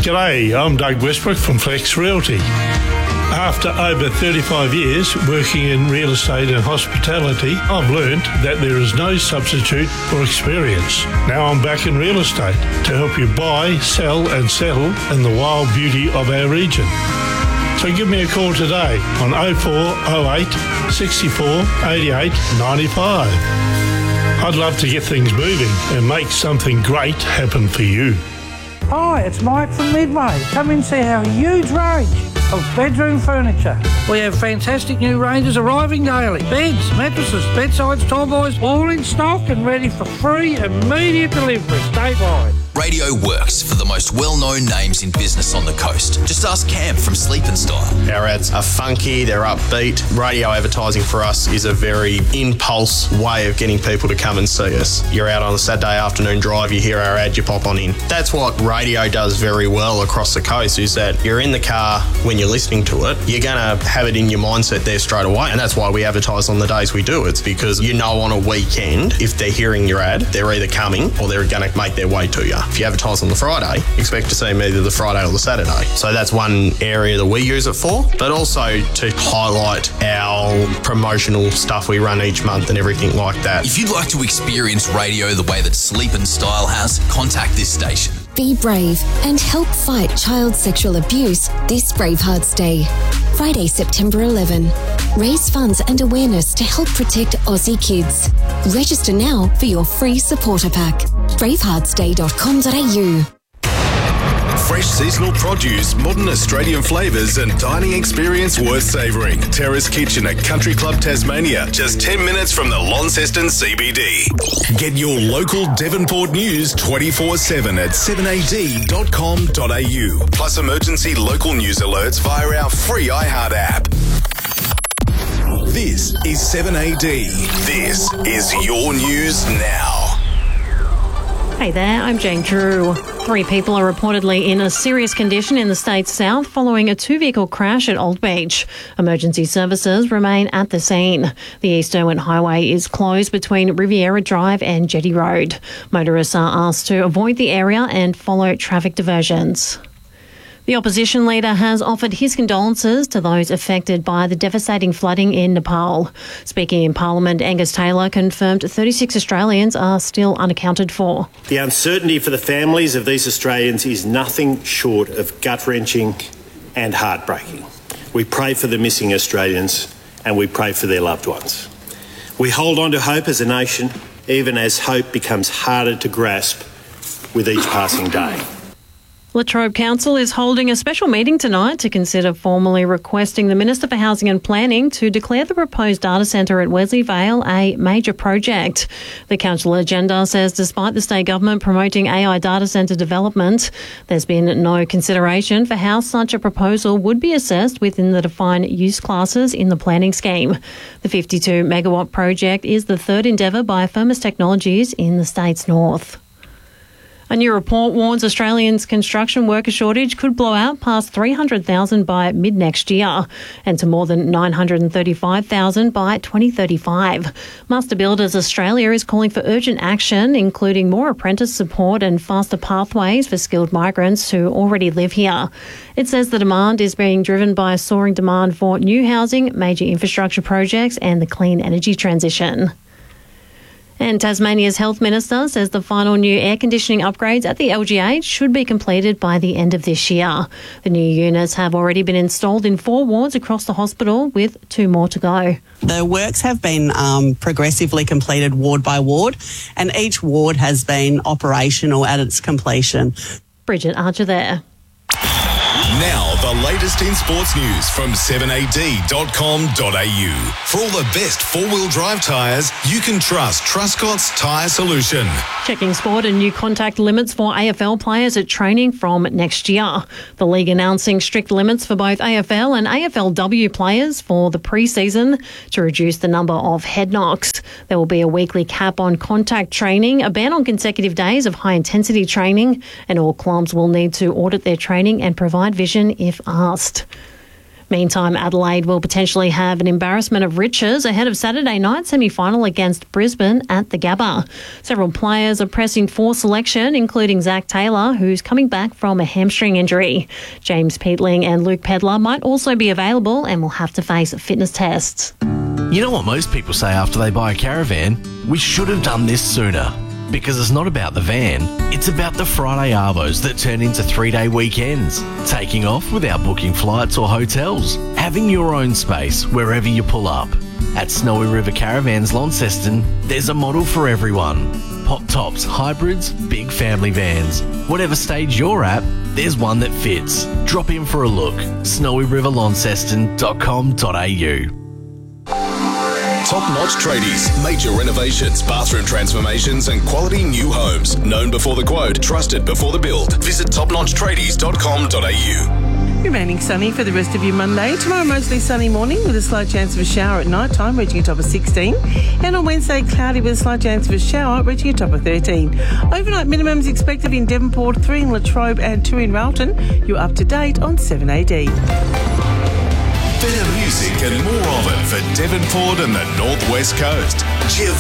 G'day, I'm Doug Westbrook from Flex Realty. After over 35 years working in real estate and hospitality, I've learned that there is no substitute for experience. Now I'm back in real estate to help you buy, sell and settle in the wild beauty of our region. So give me a call today on 0408 64 88 95. I'd love to get things moving and make something great happen for you. Hi, it's Mike from Midway. Come and see our huge range of bedroom furniture. We have fantastic new ranges arriving daily. Beds, mattresses, bedsides, tallboys, all in stock and ready for free immediate delivery statewide. Radio works for the most well-known names in business on the coast. Just ask Cam from Sleep and Style. Our ads are funky, they're upbeat. Radio advertising for us is a very impulse way of getting people to come and see us. You're out on a Saturday afternoon drive, you hear our ad, you pop on in. That's what radio does very well across the coast, is that you're in the car when you're listening to it, you're going to have it in your mindset there straight away. And that's why we advertise on the days we do. It's because you know on a weekend, if they're hearing your ad, they're either coming or they're going to make their way to you. If you advertise on the Friday, expect to see them either the Friday or the Saturday. So that's one area that we use it for, but also to highlight our promotional stuff we run each month and everything like that. If you'd like to experience radio the way that Sleep and Style has, contact this station. Be brave and help fight child sexual abuse this Bravehearts Day. Friday, September 11. Raise funds and awareness to help protect Aussie kids. Register now for your free supporter pack. braveheartsday.com.au. Fresh seasonal produce, modern Australian flavours and dining experience worth savouring. Terrace Kitchen at Country Club Tasmania, just 10 minutes from the Launceston CBD. Get your local Devonport news 24/7 at 7ad.com.au. Plus emergency local news alerts via our free iHeart app. This is 7AD. This is your news now. Hey there, I'm Jane Drew. 3 people are reportedly in a serious condition in the state's south following a 2-vehicle crash at Old Beach. Emergency services remain at the scene. The East Derwent Highway is closed between Riviera Drive and Jetty Road. Motorists are asked to avoid the area and follow traffic diversions. The opposition leader has offered his condolences to those affected by the devastating flooding in Nepal. Speaking in Parliament, Angus Taylor confirmed 36 Australians are still unaccounted for. The uncertainty for the families of these Australians is nothing short of gut-wrenching and heartbreaking. We pray for the missing Australians and we pray for their loved ones. We hold on to hope as a nation, even as hope becomes harder to grasp with each passing day. Latrobe Council is holding a special meeting tonight to consider formally requesting the Minister for Housing and Planning to declare the proposed data centre at Wesley Vale a major project. The council agenda says despite the state government promoting AI data centre development, there's been no consideration for how such a proposal would be assessed within the defined use classes in the planning scheme. The 52 megawatt project is the third endeavour by Firmus Technologies in the state's north. A new report warns Australians' construction worker shortage could blow out past 300,000 by mid-next year and to more than 935,000 by 2035. Master Builders Australia is calling for urgent action, including more apprentice support and faster pathways for skilled migrants who already live here. It says the demand is being driven by a soaring demand for new housing, major infrastructure projects and the clean energy transition. And Tasmania's Health Minister says the final new air conditioning upgrades at the LGH should be completed by the end of this year. The new units have already been installed in 4 wards across the hospital, with 2 more to go. The works have been progressively completed ward by ward, and each ward has been operational at its completion. Bridget Archer there. Now, the latest in sports news from 7ad.com.au. For all the best four-wheel drive tyres, you can trust Truscott's Tyre Solution. Checking sport and new contact limits for AFL players at training from next year. The league announcing strict limits for both AFL and AFLW players for the pre-season to reduce the number of head knocks. There will be a weekly cap on contact training, a ban on consecutive days of high-intensity training, and all clubs will need to audit their training and provide vision if asked. Meantime, Adelaide will potentially have an embarrassment of riches ahead of Saturday night semi-final against Brisbane at the Gabba. Several players are pressing for selection, including Zach Taylor, who's coming back from a hamstring injury. James Peatling and Luke Pedlar might also be available and will have to face fitness tests. You know what most people say after they buy a caravan? We should have done this sooner. Because it's not about the van, it's about the Friday Arvos that turn into 3-day weekends. Taking off without booking flights or hotels. Having your own space wherever you pull up. At Snowy River Caravans Launceston, there's a model for everyone. Pop tops, hybrids, big family vans. Whatever stage you're at, there's one that fits. Drop in for a look. snowyriverlaunceston.com.au. Top-notch tradies, major renovations, bathroom transformations and quality new homes. Known before the quote, trusted before the build. Visit topnotchtradies.com.au. Remaining sunny for the rest of your Monday. Tomorrow mostly sunny morning with a slight chance of a shower at night time, reaching a top of 16. And on Wednesday, cloudy with a slight chance of a shower, reaching a top of 13. Overnight minimums expected in Devonport, 3 in Latrobe and 2 in Railton. You're up to date on 7AD. Better music and more of it for Devonport and the Northwest Coast.